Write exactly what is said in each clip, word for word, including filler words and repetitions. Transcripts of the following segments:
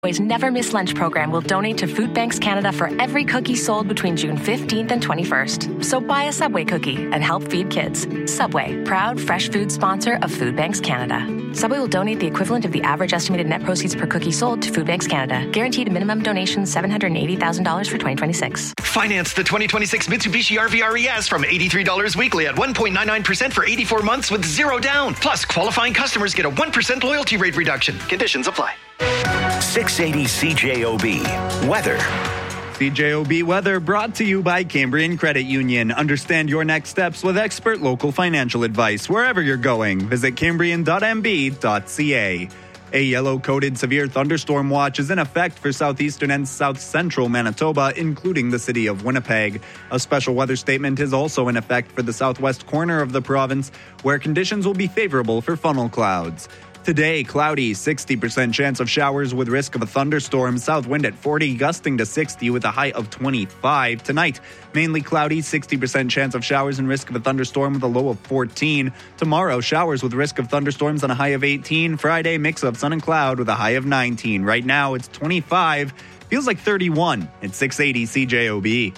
Subway's Never Miss Lunch program will donate to Food Banks Canada for every cookie sold between June fifteenth and twenty-first. So buy a Subway cookie and help feed kids. Subway, proud fresh food sponsor of Food Banks Canada. Subway will donate the equivalent of the average estimated net proceeds per cookie sold to Food Banks Canada. Guaranteed minimum donation seven hundred eighty thousand dollars for twenty twenty-six. Finance the twenty twenty-six Mitsubishi R V R E S from eighty-three dollars weekly at one point nine nine percent for eighty-four months with zero down. Plus, qualifying customers get a one percent loyalty rate reduction. Conditions apply. six eighty C J O B. Weather. C J O B Weather brought to you by Cambrian Credit Union. Understand your next steps with expert local financial advice wherever you're going. Visit cambrian dot m b dot c a. A yellow-coated severe thunderstorm watch is in effect for southeastern and south-central Manitoba, including the city of Winnipeg. A special weather statement is also in effect for the southwest corner of the province, where conditions will be favorable for funnel clouds. Today, cloudy, sixty percent chance of showers with risk of a thunderstorm, south wind at forty, gusting to sixty with a high of twenty-five. Tonight, mainly cloudy, sixty percent chance of showers and risk of a thunderstorm with a low of fourteen. Tomorrow, showers with risk of thunderstorms and a high of eighteen. Friday, mix of sun and cloud with a high of nineteen. Right now, it's twenty-five. Feels like thirty-one. It's six eighty C J O B.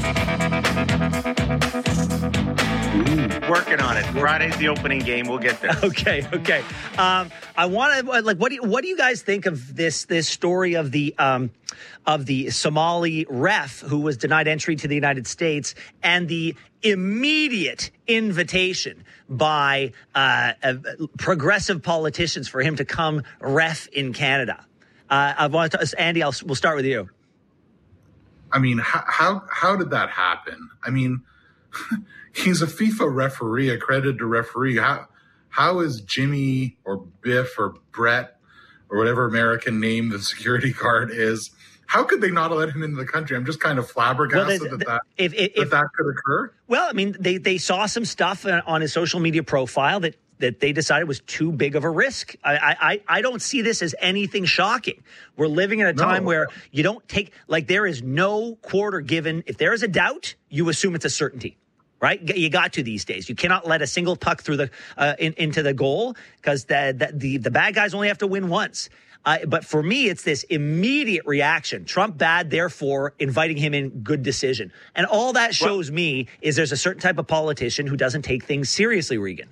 Working on it. Friday's the opening game. We'll get there. Okay, okay. Um, I want to like. What do you, what do you guys think of this this story of the um, of the Somali ref who was denied entry to the United States and the immediate invitation by uh, uh, progressive politicians for him to come ref in Canada? Uh, I want to, Andy. I'll, we'll start with you. I mean, how how, how did that happen? I mean. He's a FIFA referee, accredited referee. How how is Jimmy or Biff or Brett or whatever American name the security guard is? How could they not let him into the country? I'm just kind of flabbergasted well, the, the, that, that, if, if, that that could occur. Well, I mean, they, they saw some stuff on his social media profile that, that they decided was too big of a risk. I, I, I don't see this as anything shocking. We're living in a time no. where you don't take, like there is no quarter given. If there is a doubt, you assume it's a certainty. Right, you got to these days. You cannot let a single puck through the uh, in, into the goal because the, the the the bad guys only have to win once. Uh, but for me, it's this immediate reaction. Trump bad, therefore inviting him in, good decision. And all that shows well, me is there's a certain type of politician who doesn't take things seriously, Regan.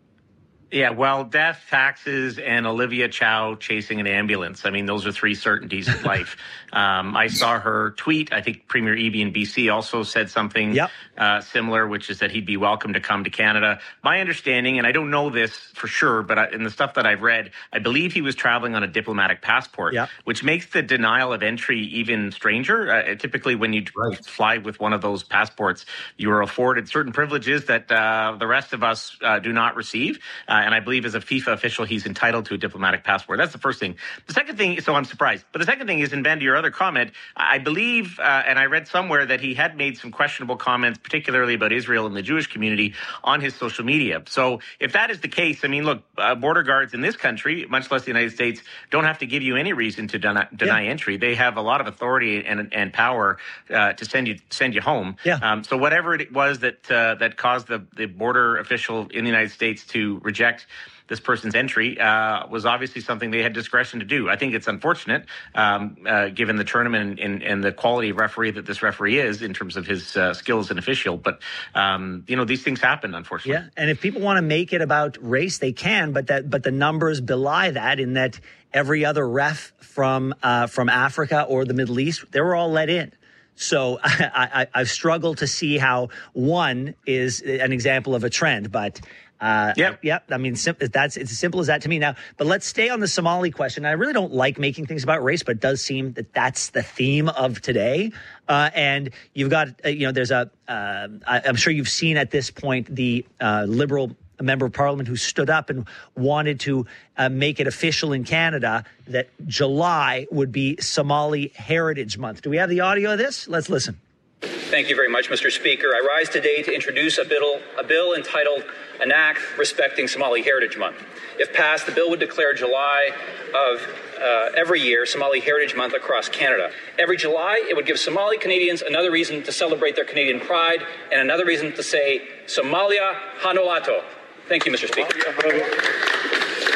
Yeah, well, death, taxes, and Olivia Chow chasing an ambulance. I mean, those are three certainties of life. Um, I saw her tweet. I think Premier Eby in B C also said something yep. uh, similar, which is that he'd be welcome to come to Canada. My understanding, and I don't know this for sure, but I, in the stuff that I've read, I believe he was traveling on a diplomatic passport, yep. which makes the denial of entry even stranger. Uh, typically, when you right. fly with one of those passports, you are afforded certain privileges that uh, the rest of us uh, do not receive. Uh, and I believe as a FIFA official, he's entitled to a diplomatic passport. That's the first thing. The second thing, so I'm surprised. But the second thing is, in Ben, to your other comment, I believe, uh, and I read somewhere that he had made some questionable comments, particularly about Israel and the Jewish community on his social media. So if that is the case, I mean, look, uh, border guards in this country, much less the United States, don't have to give you any reason to deny, deny yeah. entry. They have a lot of authority and, and power uh, to send you send you home. Yeah. Um, so whatever it was that uh, that caused the, the border official in the United States to reject this person's entry uh, was obviously something they had discretion to do. I think it's unfortunate, um, uh, given the tournament and, and, and the quality of referee that this referee is in terms of his uh, skills and official. But, um, you know, these things happen, unfortunately. Yeah, and if people want to make it about race, they can, but that but the numbers belie that in that every other ref from uh, from Africa or the Middle East, they were all let in. So I, I, I've struggled to see how one is an example of a trend, but... Uh, yep. Yep. I mean, sim- that's it's as simple as that to me now. But let's stay on the Somali question. I really don't like making things about race, but it does seem that that's the theme of today. Uh, and you've got, uh, you know, there's a, uh, I, I'm sure you've seen at this point the uh, Liberal member of Parliament who stood up and wanted to uh, make it official in Canada that July would be Somali Heritage Month. Do we have the audio of this? Let's listen. Thank you very much, Mister Speaker. I rise today to introduce a bill, a bill entitled An Act Respecting Somali Heritage Month. If passed, the bill would declare July of uh, every year Somali Heritage Month across Canada. Every July, it would give Somali Canadians another reason to celebrate their Canadian pride and another reason to say Somalia Hanolato. Thank you, Mister Speaker.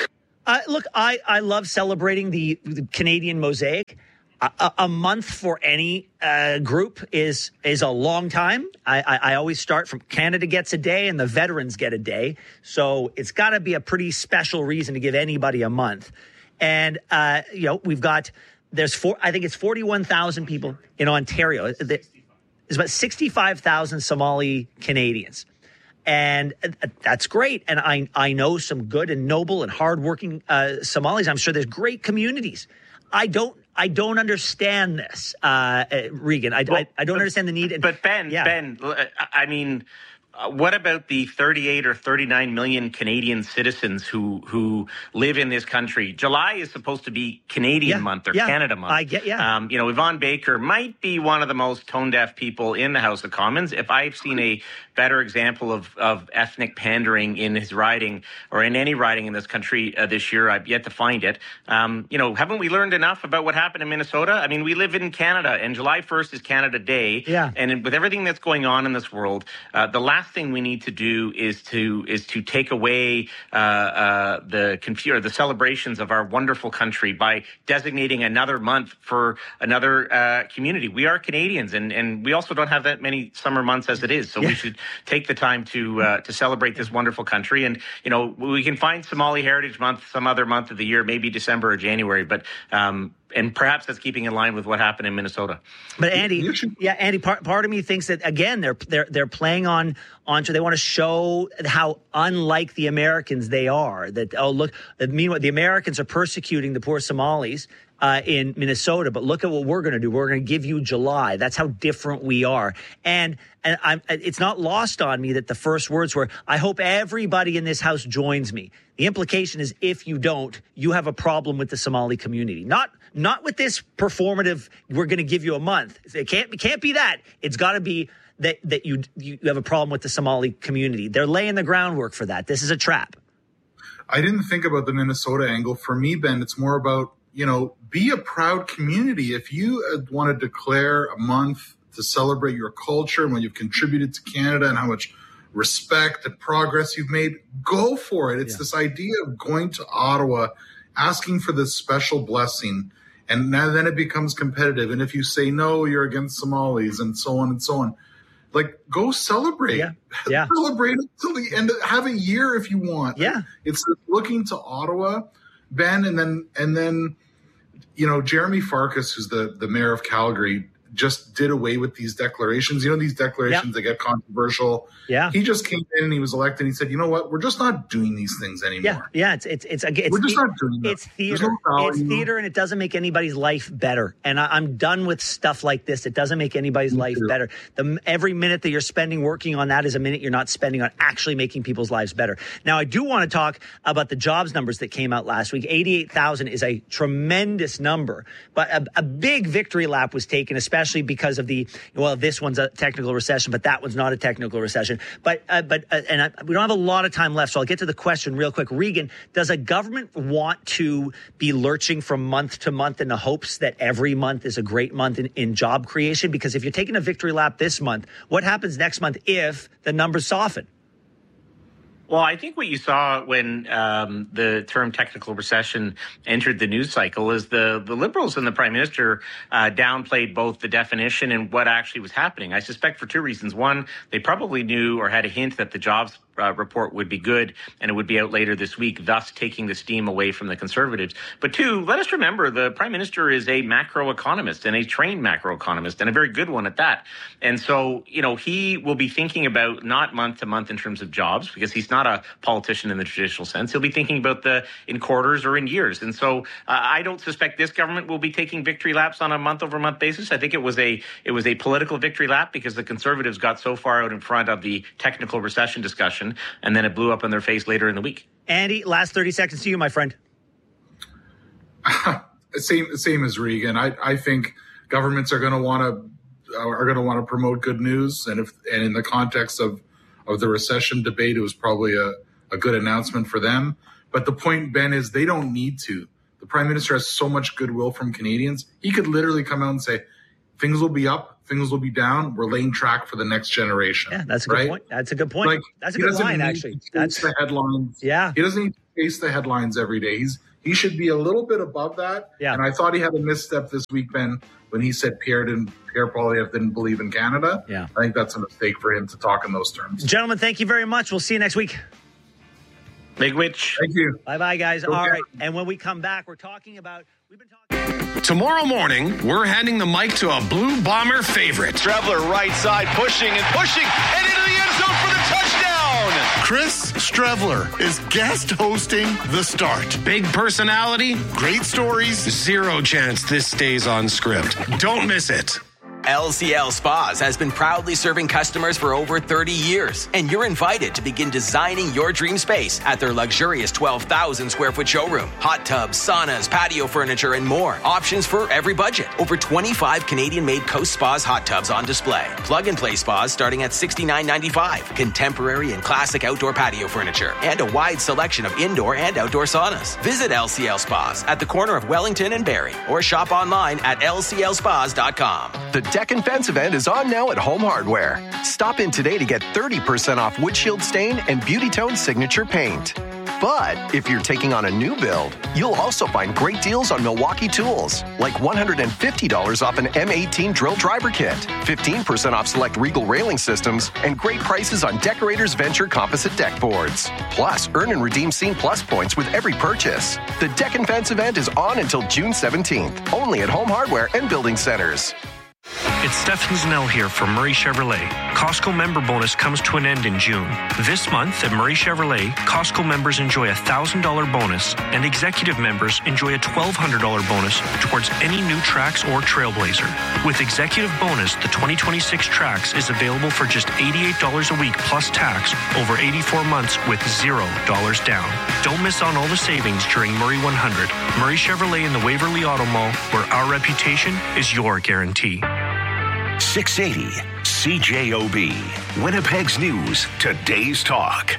Uh, look, I, I love celebrating the, the Canadian mosaic. A, a month for any uh, group is is a long time. I, I, I always start from Canada gets a day and the veterans get a day. So it's got to be a pretty special reason to give anybody a month. And, uh, you know, we've got there's four. I think it's forty-one thousand people in Ontario. There's about sixty-five thousand Somali Canadians. And that's great. And I, I know some good and noble and hardworking uh, Somalis. I'm sure there's great communities. I don't I don't understand this, uh, Regan. I, well, I, I don't but, understand the need. But Ben, yeah. Ben, I mean, uh, what about the thirty-eight or thirty-nine million Canadian citizens who who live in this country? July is supposed to be Canadian yeah. month or yeah. Canada month. I get, yeah. Um, you know, Yvonne Baker might be one of the most tone-deaf people in the House of Commons. If I've seen a better example of, of ethnic pandering in his riding or in any riding in this country uh, this year, I've yet to find it. Um, you know, haven't we learned enough about what happened in Minnesota? I mean, we live in Canada, and July first is Canada Day. Yeah. And with everything that's going on in this world, uh, the last thing we need to do is to is to take away uh, uh, the confu- or the celebrations of our wonderful country by designating another month for another uh, community. We are Canadians, and, and we also don't have that many summer months as it is, so yeah. we should take the time to uh, to celebrate this wonderful country. And, you know, we can find Somali Heritage Month some other month of the year, maybe December or January, but um, and perhaps that's keeping in line with what happened in Minnesota. But Andy, yeah, Andy, part, part of me thinks that, again, they're they're they're playing on onto they want to show how unlike the Americans they are. That, oh, look, meanwhile, the Americans are persecuting the poor Somalis Uh, in Minnesota, but look at what we're going to do. We're going to give you July. That's how different we are. And and I'm, it's not lost on me that the first words were, I hope everybody in this house joins me. The implication is if you don't, you have a problem with the Somali community. Not not with this performative, we're going to give you a month. It can't, it can't be that. It's got to be that, that you, you have a problem with the Somali community. They're laying the groundwork for that. This is a trap. I didn't think about the Minnesota angle. For me, Ben, it's more about, you know, be a proud community. If you want to declare a month to celebrate your culture and what you've contributed to Canada and how much respect and progress you've made, go for it. It's yeah. this idea of going to Ottawa, asking for this special blessing, and now then it becomes competitive. And if you say no, you're against Somalis and so on and so on. Like, go celebrate. Yeah. yeah. Celebrate until the end. Have a year if you want. Yeah. It's looking to Ottawa, Ben, and then and then. You know, Jeremy Farkas, who's the, the mayor of Calgary, just did away with these declarations. You know, these declarations yeah. that get controversial. Yeah. He just came in and he was elected and he said, you know what? We're just not doing these things anymore. Yeah. Yeah. It's, it's, it's, it's, We're just the, not doing that. It's theater. No it's theater and it doesn't make anybody's life better. And I, I'm done with stuff like this. It doesn't make anybody's Me life too. better. The, every minute that you're spending working on that is a minute you're not spending on actually making people's lives better. Now, I do want to talk about the jobs numbers that came out last week. eighty-eight thousand is a tremendous number, but a, a big victory lap was taken, especially because of the, well, this one's a technical recession, but that one's not a technical recession. But, uh, but, uh, and I, we don't have a lot of time left, so I'll get to the question real quick. Regan, does a government want to be lurching from month to month in the hopes that every month is a great month in, in job creation? Because if you're taking a victory lap this month, what happens next month if the numbers soften? Well, I think what you saw when um, the term technical recession entered the news cycle is the, the Liberals and the Prime Minister uh, downplayed both the definition and what actually was happening. I suspect for two reasons. One, they probably knew or had a hint that the jobs Uh, report would be good and it would be out later this week, thus taking the steam away from the Conservatives. But two, let us remember the Prime Minister is a macroeconomist and a trained macroeconomist and a very good one at that. And so, you know, he will be thinking about not month to month in terms of jobs because he's not a politician in the traditional sense. He'll be thinking about the in quarters or in years. And so uh, I don't suspect this government will be taking victory laps on a month over month basis. I think it was a it was a political victory lap because the Conservatives got so far out in front of the technical recession discussion, and then it blew up in their face later in the week. Andy, last thirty seconds to you, my friend. same, same as Regan. I, I think governments are going to want to are going to want to promote good news, and if and in the context of of the recession debate, it was probably a, a good announcement for them. But the point, Ben, is they don't need to. The Prime Minister has so much goodwill from Canadians. He could literally come out and say, things will be up, things will be down. We're laying track for the next generation. Yeah, that's a good right? point. That's a good point. Like, that's a good line, actually. That's the headlines. Yeah. He doesn't need to chase the headlines every day. He's he should be a little bit above that. Yeah. And I thought he had a misstep this week, Ben, when he said Pierre didn't Pierre Poilievre didn't believe in Canada. Yeah. I think that's a mistake for him to talk in those terms. Gentlemen, thank you very much. We'll see you next week. Big witch. Thank you. Bye-bye, guys. Okay. All right. And when we come back, we're talking about... We've been talking... Tomorrow morning, we're handing the mic to a Blue Bomber favorite. Streveler right side, pushing and pushing, and into the end zone for the touchdown. Chris Streveler is guest hosting The Start. Big personality, Great stories. zero chance this stays on script. Don't miss it. L C L Spas has been proudly serving customers for over thirty years, and you're invited to begin designing your dream space at their luxurious twelve thousand square foot showroom. Hot tubs, saunas, patio furniture, and more. Options for every budget. Over twenty-five Canadian-made Coast Spas hot tubs on display. Plug-and-play spas starting at sixty-nine ninety-five. Contemporary and classic outdoor patio furniture, and a wide selection of indoor and outdoor saunas. Visit L C L Spas at the corner of Wellington and Barrie, or shop online at L C L spas dot com. The Deck and Fence event is on now at Home Hardware. Stop in today to get thirty percent off Windshield Stain and Beauty Tone Signature Paint. But if you're taking on a new build, you'll also find great deals on Milwaukee tools, like one hundred fifty dollars off an M eighteen drill driver kit, fifteen percent off select Regal railing systems, and great prices on Decorators Venture composite deck boards. Plus, earn and redeem Scene Plus points with every purchase. The Deck and Fence event is on until June seventeenth, only at Home Hardware and Building Centers. It's Stefan Zanell here from Murray Chevrolet. Costco member bonus comes to an end in June. This month at Murray Chevrolet, Costco members enjoy a one thousand dollars bonus, and executive members enjoy a twelve hundred dollars bonus towards any new Trax or Trailblazer. With executive bonus, the twenty twenty-six Trax is available for just eighty-eight dollars a week plus tax over eighty-four months with zero dollars down. Don't miss on all the savings during Murray one hundred. Murray Chevrolet in the Waverly Auto Mall, where our reputation is your guarantee. six eighty C J O B, Winnipeg's News, Today's Talk.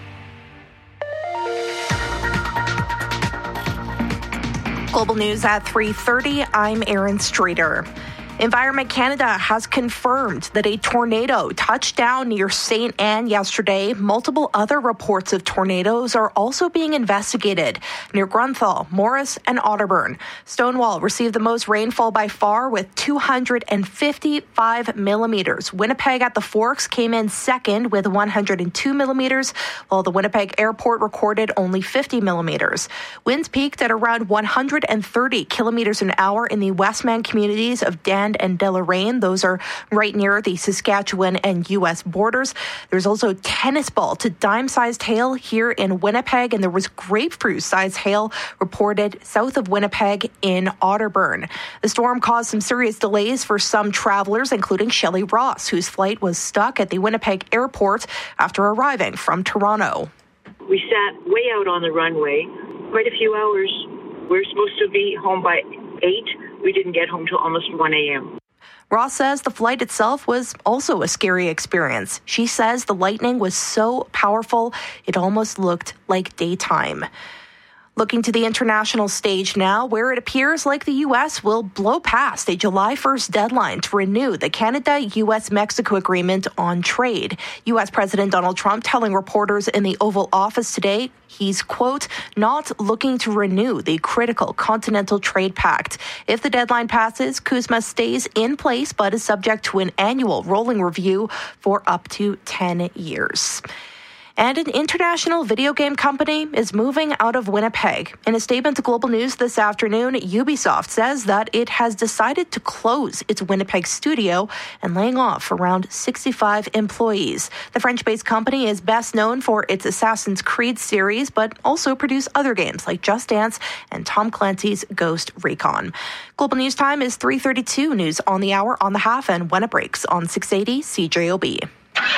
Global News at three thirty, I'm Erin Streeter. Environment Canada has confirmed that a tornado touched down near Saint Anne yesterday. Multiple other reports of tornadoes are also being investigated near Grunthal, Morris, and Otterburn. Stonewall received the most rainfall by far with two hundred fifty-five millimeters. Winnipeg at the Forks came in second with one hundred two millimeters, while the Winnipeg Airport recorded only fifty millimeters. Winds peaked at around one hundred thirty kilometers an hour in the Westman communities of Dan and Deloraine. Those are right near the Saskatchewan and U S borders. There's also tennis ball to dime-sized hail here in Winnipeg, and there was grapefruit-sized hail reported south of Winnipeg in Otterburn. The storm caused some serious delays for some travelers, including Shelley Ross, whose flight was stuck at the Winnipeg airport after arriving from Toronto. We sat way out on the runway, quite a few hours. We were supposed to be home by eight. We didn't get home till almost one a.m. Ross says the flight itself was also a scary experience. She says the lightning was so powerful, it almost looked like daytime. Looking to the international stage now, where it appears like the U S will blow past a July first deadline to renew the Canada-U S-Mexico agreement on trade. U S President Donald Trump telling reporters in the Oval Office today he's, quote, not looking to renew the critical Continental Trade Pact. If the deadline passes, CUSMA stays in place but is subject to an annual rolling review for up to ten years. And an international video game company is moving out of Winnipeg. In a statement to Global News this afternoon, Ubisoft says that it has decided to close its Winnipeg studio and laying off around sixty-five employees. The French-based company is best known for its Assassin's Creed series, but also produce other games like Just Dance and Tom Clancy's Ghost Recon. Global News time is three thirty-two. News on the hour, on the half, and when it breaks on six eighty C J O B.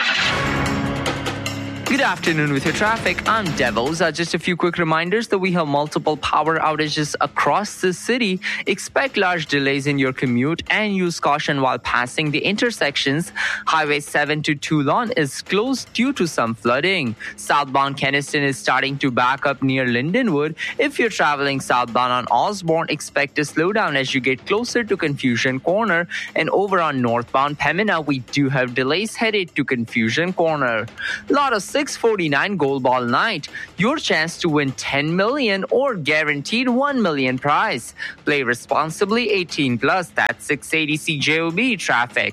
Good afternoon with your traffic. I'm Devos. Uh, just a few quick reminders that we have multiple power outages across the city. Expect large delays in your commute and use caution while passing the intersections. Highway seven to Toulon is closed due to some flooding. Southbound Keniston is starting to back up near Lindenwood. If you're traveling southbound on Osborne, expect a slowdown as you get closer to Confusion Corner. And over on northbound Pembina, we do have delays headed to Confusion Corner. A lot of six forty-nine Gold Ball night, your chance to win ten million dollars or guaranteed one million dollars prize. Play responsibly, eighteen plus. That's six eighty C J O B traffic.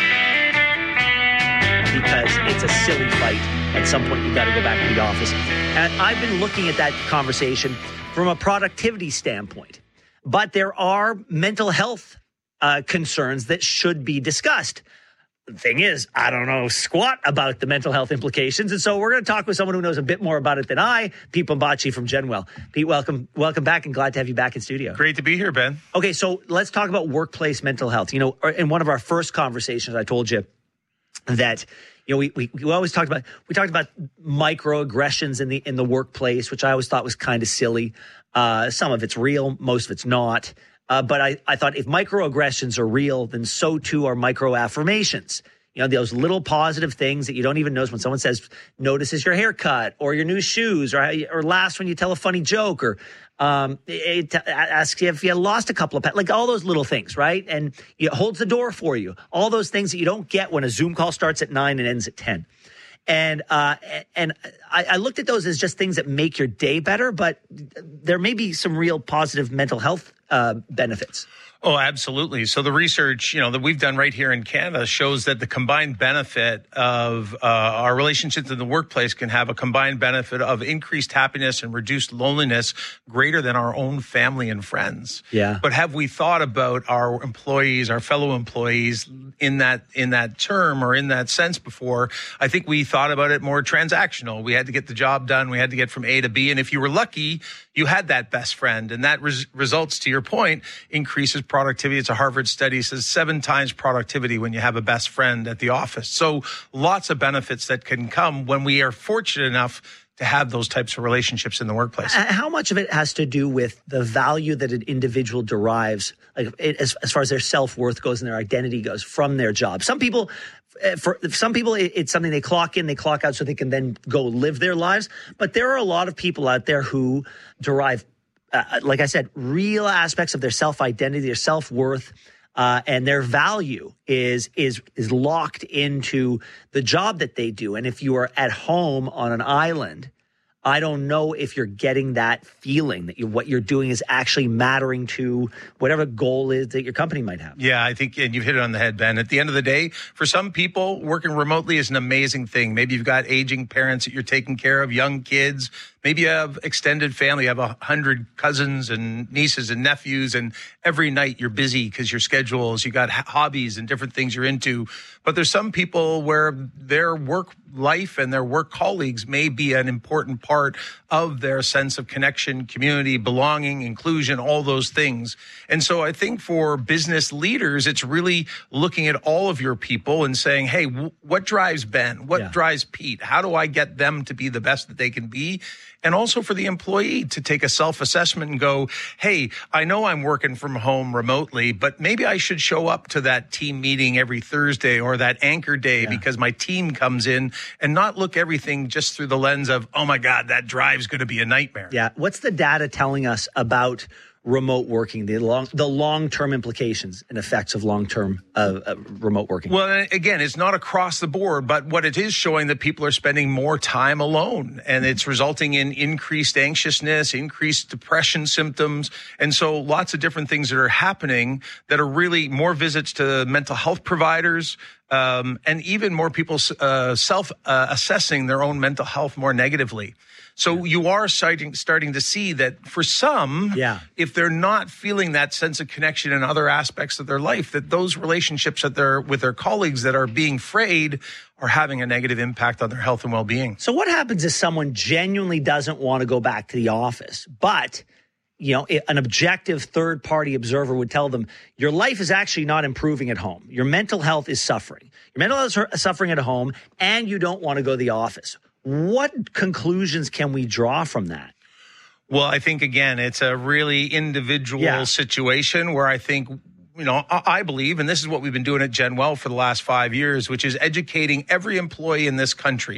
Because it's a silly fight. At some point, you got to go back to the office. And I've been looking at that conversation from a productivity standpoint. But there are mental health uh, concerns that should be discussed. The thing is, I don't know squat about the mental health implications. And so we're going to talk with someone who knows a bit more about it than I, Pete Bombachi from Genwell. Pete, welcome welcome back and glad to have you back in studio. Great to be here, Ben. Okay, so let's talk about workplace mental health. You know, in one of our first conversations, I told you that, you know, we, we, we always talked about, we talked about microaggressions in the, in the workplace, which I always thought was kind of silly. Uh, some of it's real, most of it's not. Uh, but I, I thought if microaggressions are real, then so too are microaffirmations. You know, those little positive things that you don't even notice when someone says, notices your haircut or your new shoes, or or laughs when you tell a funny joke, or um, it, it asks you if you lost a couple of pets, like all those little things, right? And it holds the door for you. All those things that you don't get when a Zoom call starts at nine and ends at ten. And uh, and I, I looked at those as just things that make your day better, but there may be some real positive mental health uh, benefits. Oh, absolutely. So the research, you know, that we've done right here in Canada shows that the combined benefit of uh, our relationships in the workplace can have a combined benefit of increased happiness and reduced loneliness greater than our own family and friends. Yeah. But have we thought about our employees, our fellow employees in that in that term or in that sense before? I think we thought about it more transactional. We had to get the job done. We had to get from A to B. And if you were lucky, you had that best friend. And that res- results, to your point, increases productivity. It's a Harvard study, says seven times productivity when you have a best friend at the office. So lots of benefits that can come when we are fortunate enough to have those types of relationships in the workplace. How much of it has to do with the value that an individual derives, like it, as, as far as their self-worth goes and their identity goes from their job? Some people, for some people, it's something they clock in, they clock out so they can then go live their lives. But there are a lot of people out there who derive, uh, like I said, real aspects of their self-identity, their self-worth, uh, and their value is is is locked into the job that they do. And if you are at home on an island, I don't know if you're getting that feeling that you, what you're doing is actually mattering to whatever goal is that your company might have. Yeah, I think, and you've hit it on the head, Ben. At the end of the day, for some people, working remotely is an amazing thing. Maybe you've got aging parents that you're taking care of, young kids. Maybe you have extended family. You have a hundred cousins and nieces and nephews, and every night you're busy because your schedules, you got hobbies and different things you're into. But there's some people where their work life and their work colleagues may be an important part of their sense of connection, community, belonging, inclusion, all those things. And so I think for business leaders, it's really looking at all of your people and saying, hey, w- what drives Ben? What yeah. drives Pete? How do I get them to be the best that they can be? And also for the employee to take a self-assessment and go, hey, I know I'm working from home remotely, but maybe I should show up to that team meeting every Thursday or that anchor day yeah. because my team comes in, and not look everything just through the lens of, oh my God, that drive's going to be a nightmare. Yeah. What's the data telling us about remote working, the long, the long-term implications and effects of long-term uh, uh, remote working? Well, again, it's not across the board, but what it is showing that people are spending more time alone, and it's resulting in increased anxiousness, increased depression symptoms. And so lots of different things that are happening that are really more visits to mental health providers, um, and even more people uh, self-assessing uh, their own mental health more negatively. So you are starting, starting to see that for some, yeah. if they're not feeling that sense of connection in other aspects of their life, that those relationships that they're with their colleagues that are being frayed are having a negative impact on their health and well-being. So what happens if someone genuinely doesn't want to go back to the office, but you know, an objective third-party observer would tell them your life is actually not improving at home. Your mental health is suffering. Your mental health is suffering at home, and you don't want to go to the office. What conclusions can we draw from that? Well, I think, again, it's a really individual yeah. situation where I think, you know, I believe, and this is what we've been doing at Genwell for the last five years, which is educating every employee in this country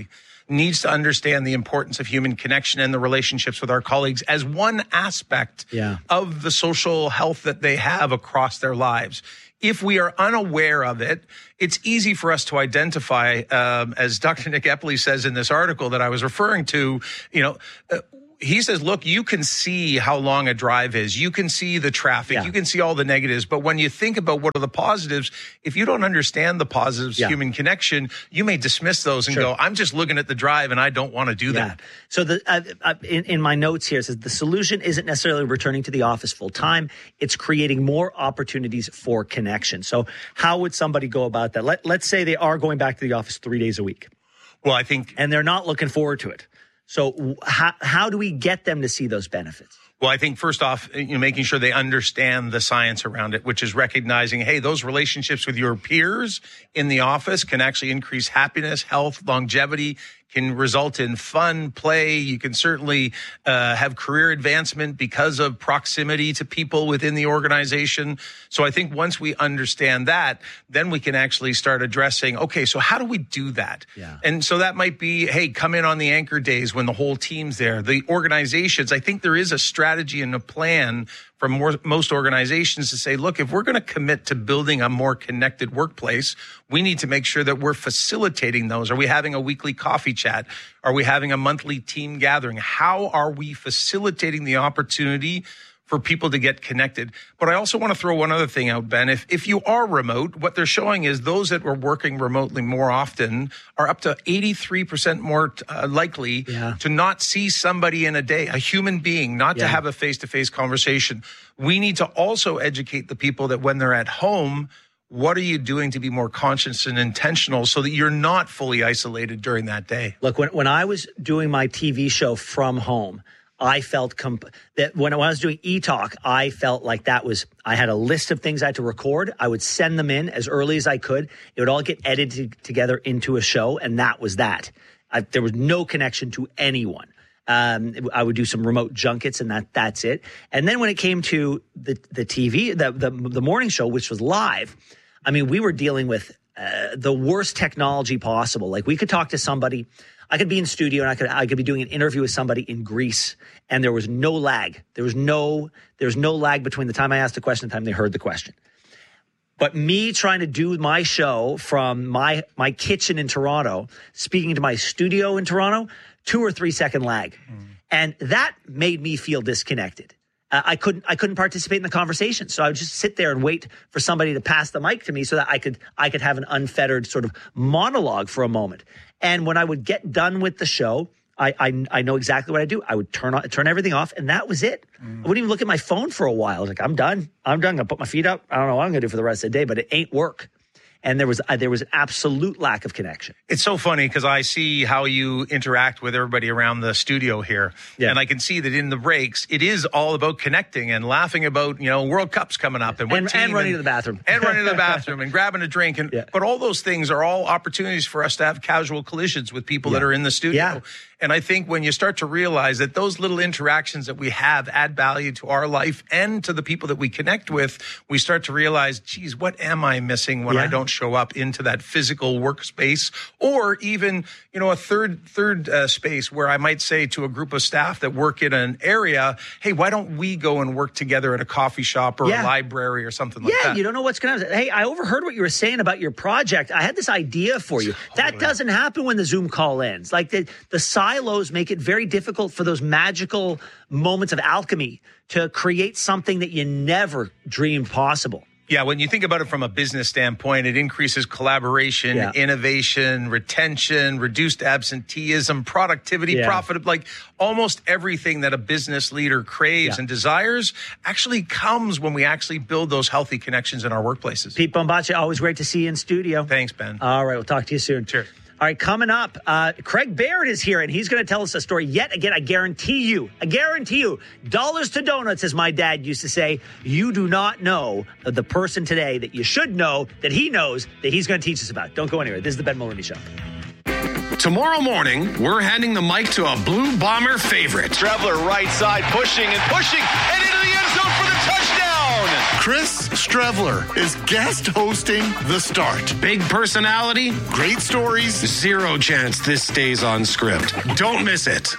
needs to understand the importance of human connection and the relationships with our colleagues as one aspect yeah. of the social health that they have across their lives. If we are unaware of it, it's easy for us to identify, um, as Doctor Nick Epley says in this article that I was referring to, you know, uh, he says, look, you can see how long a drive is. You can see the traffic. Yeah. You can see all the negatives. But when you think about what are the positives, if you don't understand the positives, yeah. human connection, you may dismiss those and sure. go, I'm just looking at the drive and I don't want to do yeah. that. So the uh, uh, in, in my notes here, it says the solution isn't necessarily returning to the office full time. It's creating more opportunities for connection. So how would somebody go about that? Let, let's say they are going back to the office three days a week. Well, I think. And they're not looking forward to it. So how, how do we get them to see those benefits? Well, I think first off, you know, making sure they understand the science around it, which is recognizing, hey, those relationships with your peers in the office can actually increase happiness, health, longevity, can result in fun, play. You can certainly uh, have career advancement because of proximity to people within the organization. So I think once we understand that, then we can actually start addressing, okay, so how do we do that? Yeah. And so that might be, hey, come in on the anchor days when the whole team's there. The organizations, I think there is a strategy and a plan from more, most organizations to say, look, if we're going to commit to building a more connected workplace, we need to make sure that we're facilitating those. Are we having a weekly coffee chat? Are we having a monthly team gathering? How are we facilitating the opportunity for people to get connected? But I also want to throw one other thing out, Ben. If if you are remote, what they're showing is those that are working remotely more often are up to eighty-three percent more uh, likely yeah. to not see somebody in a day, a human being, not yeah. to have a face-to-face conversation. We need to also educate the people that when they're at home, what are you doing to be more conscious and intentional so that you're not fully isolated during that day? Look, when, when I was doing my T V show from home, I felt comp- that when I was doing E-Talk, I felt like that was, I had a list of things I had to record. I would send them in as early as I could. It would all get edited together into a show, and that was that. I, there was no connection to anyone. Um, I would do some remote junkets, and that that's it. And then when it came to the the T V, the the, the morning show, which was live, I mean, we were dealing with uh, the worst technology possible. Like, we could talk to somebody. I could be in studio and I could I could be doing an interview with somebody in Greece, and there was no lag. There was no there was no lag between the time I asked the question and the time they heard the question. But me trying to do my show from my my kitchen in Toronto, speaking to my studio in Toronto, two or three second lag, mm. and that made me feel disconnected. Uh, I couldn't I couldn't participate in the conversation, so I would just sit there and wait for somebody to pass the mic to me so that I could I could have an unfettered sort of monologue for a moment. And when I would get done with the show, I I, I know exactly what I do. I would turn on, turn everything off, and that was it. Mm. I wouldn't even look at my phone for a while. I was like, I'm done. I'm done. I'm gonna put my feet up. I don't know what I'm gonna do for the rest of the day, but it ain't work. And there was uh, there was an absolute lack of connection. It's so funny because I see how you interact with everybody around the studio here. Yeah. And I can see that in the breaks, it is all about connecting and laughing about, you know, World Cup's coming up. And, what and, team and running and, to the bathroom. And running to the bathroom and grabbing a drink. And yeah. But all those things are all opportunities for us to have casual collisions with people yeah. that are in the studio. Yeah. And I think when you start to realize that those little interactions that we have add value to our life and to the people that we connect with, we start to realize, geez, what am I missing when yeah. I don't show up into that physical workspace, or even, you know, a third third uh, space where I might say to a group of staff that work in an area, hey, why don't we go and work together at a coffee shop or yeah. a library or something like yeah, that? Yeah, you don't know what's going to happen. Hey, I overheard what you were saying about your project. I had this idea for you. Totally. That doesn't happen when the Zoom call ends. Like the, the silos make it very difficult for those magical moments of alchemy to create something that you never dreamed possible. Yeah, when you think about it from a business standpoint, it increases collaboration, yeah. innovation, retention, reduced absenteeism, productivity, yeah. profit, like almost everything that a business leader craves yeah. and desires actually comes when we actually build those healthy connections in our workplaces. Pete Bombacha, always great to see you in studio. Thanks, Ben. All right, we'll talk to you soon. Cheers. All right, coming up, uh, Craig Baird is here, and he's going to tell us a story yet again. I guarantee you, I guarantee you, dollars to donuts, as my dad used to say. You do not know the person today that you should know that he knows that he's going to teach us about. Don't go anywhere. This is the Ben Mulroney Show. Tomorrow morning, we're handing the mic to a Blue Bomber favorite. Traveler right side pushing and pushing and into the end zone for the touchdown. Chris Strevler is guest hosting The Start. Big personality, great stories. Zero chance this stays on script. Don't miss it.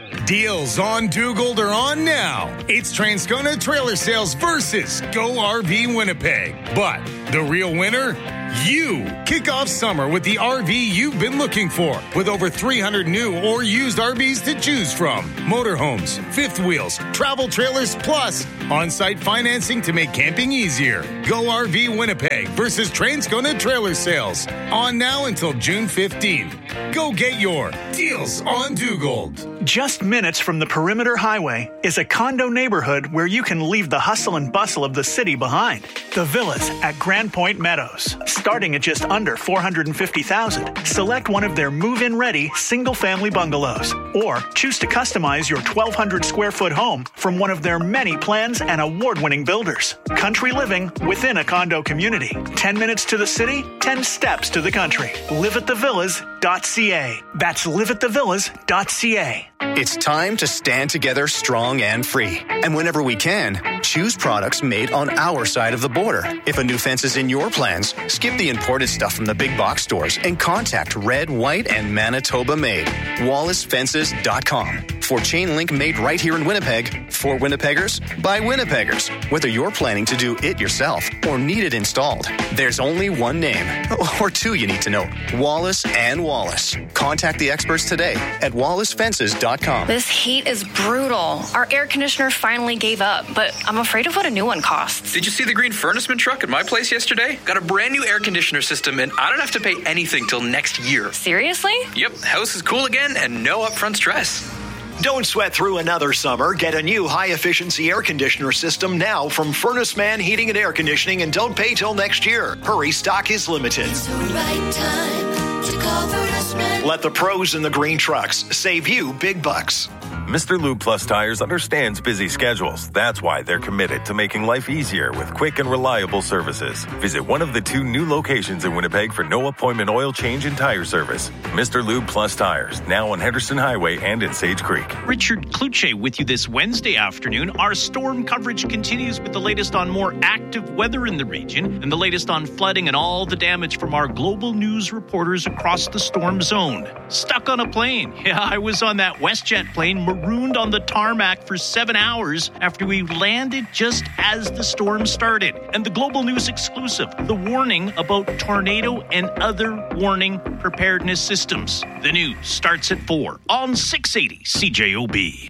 Deals on Dugald are on now. It's Transcona Trailer Sales versus Go R V Winnipeg. But the real winner? You. Kick off summer with the R V you've been looking for, with over three hundred new or used R Vs to choose from. Motorhomes, fifth wheels, travel trailers, plus on-site financing to make camping easier. Go R V Winnipeg versus Transcona Trailer Sales. On now until June fifteenth. Go get your deals on Dugald. Just minutes from the Perimeter Highway is a condo neighborhood where you can leave the hustle and bustle of the city behind. The Villas at Grand Point Meadows. Starting at just under four hundred fifty thousand dollars, select one of their move-in ready single-family bungalows, or choose to customize your twelve hundred square foot home from one of their many plans and award-winning builders. Country living within a condo community. ten minutes to the city, ten steps to the country. live at the villas dot c a. That's live at the villas dot c a. It's time to stand together strong and free. And whenever we can, choose products made on our side of the border. If a new fence is in your plans, skip the imported stuff from the big box stores and contact Red, White, and Manitoba Made. Wallace Fences dot com. For chain link made right here in Winnipeg, for Winnipeggers, by Winnipeggers. Whether you're planning to do it yourself or need it installed, there's only one name, or two you need to know, Wallace and Wallace. Contact the experts today at Wallace Fences dot com. This heat is brutal. Our air conditioner finally gave up, but I'm afraid of what a new one costs. Did you see the green furnaceman truck at my place yesterday? Got a brand new air conditioner system, and I don't have to pay anything till next year. Seriously? Yep, house is cool again and no upfront stress. Don't sweat through another summer. Get a new high-efficiency air conditioner system now from Furnace Man Heating and Air Conditioning, and don't pay till next year. Hurry, stock is limited. It's the right time to call Furnace Man. Let the pros in the green trucks save you big bucks. Mister Lube Plus Tires understands busy schedules. That's why they're committed to making life easier with quick and reliable services. Visit one of the two new locations in Winnipeg for no appointment oil change and tire service. Mister Lube Plus Tires, now on Henderson Highway and in Sage Creek. Richard Kluche with you this Wednesday afternoon. Our storm coverage continues with the latest on more active weather in the region and the latest on flooding and all the damage from our global news reporters across the storm zone. Stuck on a plane. Yeah, I was on that WestJet plane, marooned on the tarmac for seven hours after we landed just as the storm started. And the Global News exclusive, the warning about tornado and other warning preparedness systems. The news starts at four on six eighty C J O B.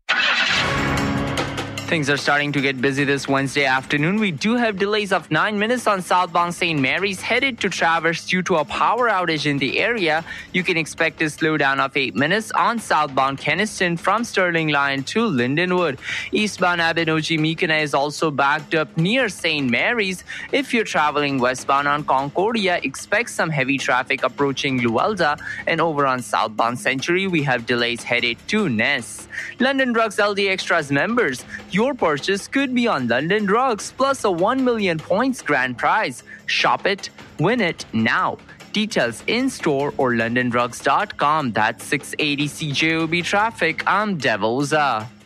Things are starting to get busy this Wednesday afternoon. We do have delays of nine minutes on southbound Saint Mary's headed to Traverse due to a power outage in the area. You can expect a slowdown of eight minutes on southbound Keniston from Sterling Line to Lindenwood. Eastbound Abenoji-Mekina is also backed up near Saint Mary's. If you're traveling westbound on Concordia, expect some heavy traffic approaching Luelda. And over on southbound Century, we have delays headed to Ness. London Drugs L D Extras members, your purchase could be on London Drugs, plus a one million points grand prize. Shop it, win it now. Details in store or london drugs dot com. That's six eighty C J O B traffic. I'm Devoza.